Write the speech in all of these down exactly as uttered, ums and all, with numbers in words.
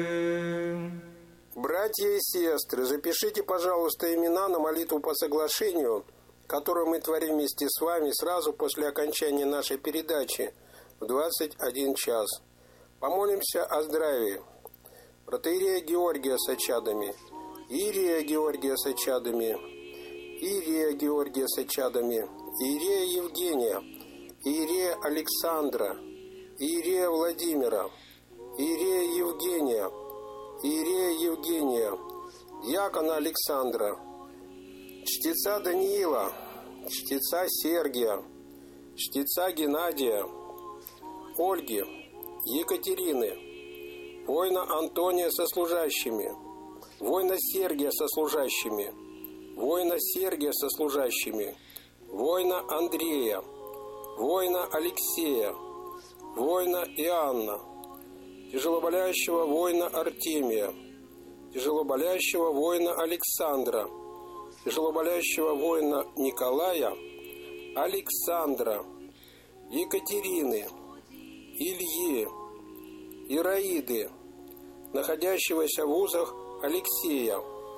Братья и сестры, запишите, пожалуйста, имена на молитву по соглашению, которую мы творим вместе с вами сразу после окончания нашей передачи в двадцать один час. Помолимся о здравии протоиерея Георгия с очадами, иерея Георгия с очадами, иерея Георгия с очадами, иерея Евгения, иерея Александра, иерея Владимира, иерея Евгения, иерея Евгения, диакона Александра, чтеца Даниила, чтеца Сергия, чтеца Геннадия, Ольги, Екатерины, воина Антония со служащими, воина Сергия со служащими, воина Сергия со служащими, воина Андрея, воина Алексея, воина Иоанна, тяжелоболящего воина Артемия, тяжелоболящего воина Александра, тяжелоболящего воина Николая, Александра, Екатерины, Ильи, Ираиды, находящегося в узах Алексея,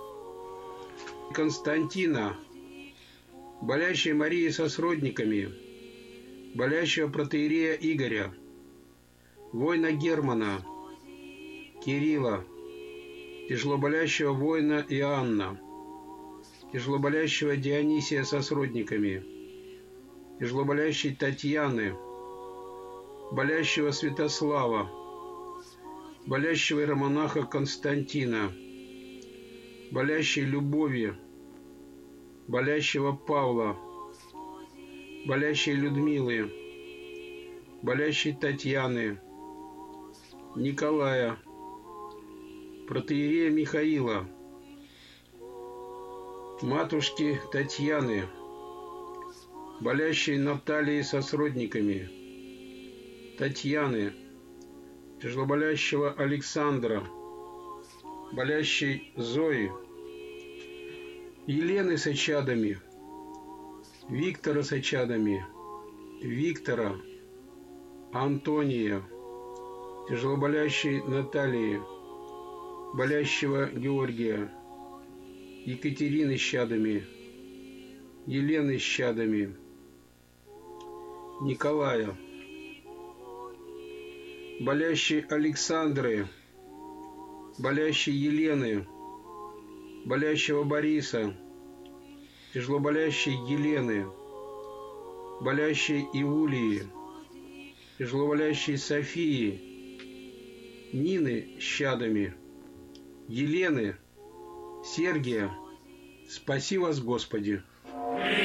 Константина, болящей Марии со сродниками, болящего протоиерея Игоря, воина Германа, Кирилла, тяжелоболящего воина Иоанна, тяжелоболящего Дионисия со сродниками, тяжелоболящей Татьяны, болящего Святослава, болящего иеромонаха Константина, болящей Любови, болящего Павла, болящей Людмилы, болящей Татьяны, Николая, протоиерея Михаила, матушки Татьяны, болящей Натальи со сродниками, Татьяны, тяжелоболящего Александра, болящей Зои, Елены с очадами, Виктора с очадами, Виктора, Антония, тяжелоболящей Натальи, болящего Георгия, Екатерины с чадами, Елены с чадами, Николая, болящей Александры, болящей Елены, болящего Бориса, тяжелоболящей Елены, болящей Иулии, тяжелоболящей Софии, Нины с чадами, Елены, Сергия, спаси вас, Господи.